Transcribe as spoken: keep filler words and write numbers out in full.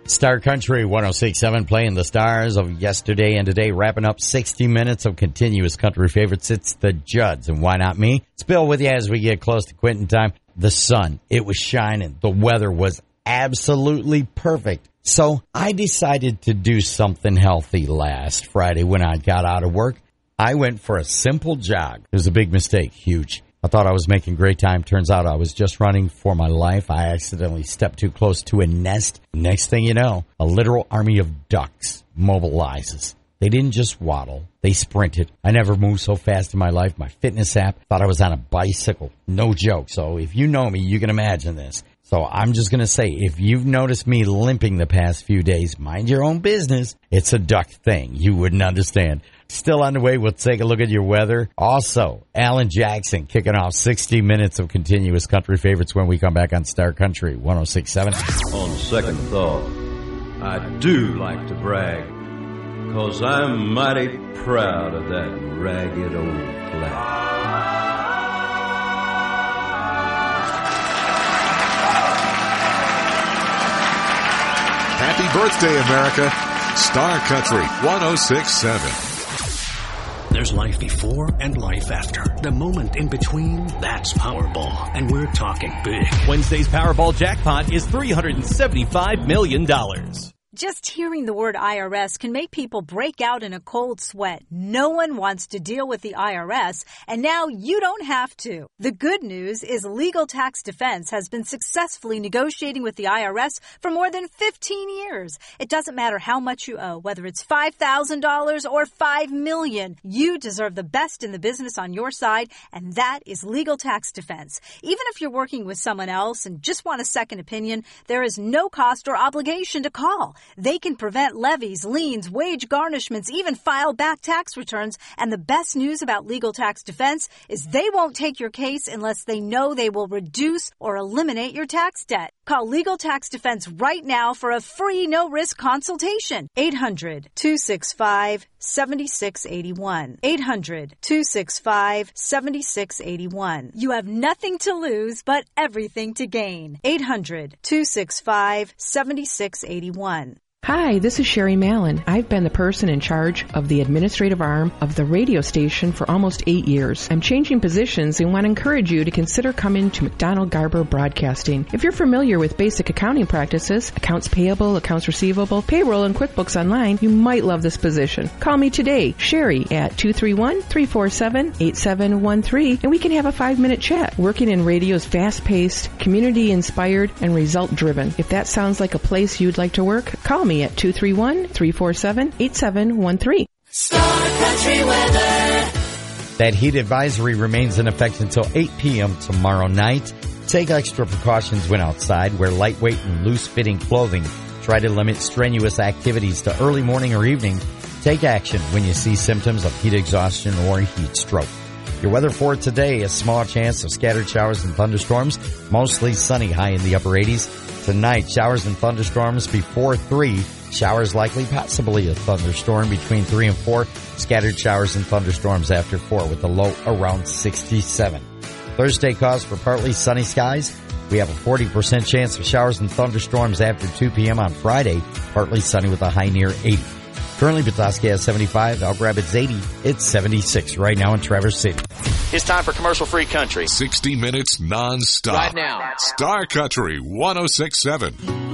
Star Country one oh six point seven playing the stars of yesterday and today, wrapping up sixty minutes of continuous country favorites. It's the Judds, and why not me? It's Bill with you as we get close to quitting time. The sun, it was shining. The weather was absolutely perfect. So I decided to do something healthy last Friday when I got out of work. I went for a simple jog. It was a big mistake, huge. I thought I was making great time. Turns out I was just running for my life. I accidentally stepped too close to a nest. Next thing you know, a literal army of ducks mobilizes. They didn't just waddle. They sprinted. I never moved so fast in my life. My fitness app thought I was on a bicycle. No joke. So if you know me, you can imagine this. So I'm just going to say, if you've noticed me limping the past few days, mind your own business. It's a duck thing. You wouldn't understand. Still on the way, we'll take a look at your weather. Also, Alan Jackson kicking off sixty minutes of continuous country favorites when we come back on Star Country one oh six point seven. On second thought, I do like to brag, 'cause I'm mighty proud of that ragged old flag. Happy birthday, America. Star Country one oh six point seven. There's life before and life after. The moment in between, that's Powerball. And we're talking big. Wednesday's Powerball jackpot is three hundred seventy-five million dollars. Just hearing the word I R S can make people break out in a cold sweat. No one wants to deal with the I R S, and now you don't have to. The good news is Legal Tax Defense has been successfully negotiating with the I R S for more than fifteen years. It doesn't matter how much you owe, whether it's five thousand dollars or five million dollars. You deserve the best in the business on your side, and that is Legal Tax Defense. Even if you're working with someone else and just want a second opinion, there is no cost or obligation to call. They can prevent levies, liens, wage garnishments, even file back tax returns. And the best news about Legal Tax Defense is they won't take your case unless they know they will reduce or eliminate your tax debt. Call Legal Tax Defense right now for a free no-risk consultation. eight hundred, two six five, seven six eight one. eight hundred, two six five, seven six eight one. You have nothing to lose but everything to gain. eight hundred, two six five, seven six eight one. Hi, this is Sherry Mallon. I've been the person in charge of the administrative arm of the radio station for almost eight years. I'm changing positions and want to encourage you to consider coming to McDonald Garber Broadcasting. If you're familiar with basic accounting practices, accounts payable, accounts receivable, payroll, and QuickBooks Online, you might love this position. Call me today, Sherry, at two three one, three four seven, eight seven one three, and we can have a five-minute chat. Working in radio is fast-paced, community-inspired, and result-driven. If that sounds like a place you'd like to work, call me at two three one, three four seven, eight seven one three. Star Country weather. That heat advisory remains in effect until eight p.m. tomorrow night. Take extra precautions when outside. Wear lightweight and loose-fitting clothing. Try to limit strenuous activities to early morning or evening. Take action when you see symptoms of heat exhaustion or heat stroke. Your weather for today, a small chance of scattered showers and thunderstorms. Mostly sunny, high in the upper eighties. Tonight, showers and thunderstorms before three. Showers likely, possibly a thunderstorm between three and four. Scattered showers and thunderstorms after four with a low around sixty-seven. Thursday calls for partly sunny skies. We have a forty percent chance of showers and thunderstorms after two p.m. on Friday. Partly sunny with a high near eighty. Currently, Petoskey has seventy-five. Elk Rapids eighty. It's seventy-six right now in Traverse City. It's time for commercial-free country. sixty minutes non-stop. Right now. Star Country one oh six point seven.